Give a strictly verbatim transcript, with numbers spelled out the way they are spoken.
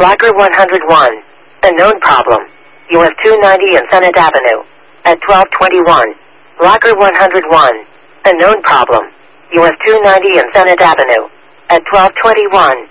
Blocker one hundred one. A known problem. U S two ninety and Senate Avenue. At twelve twenty-one. Blocker one hundred one. A known problem. U S two ninety and Senate Avenue. At twelve twenty-one.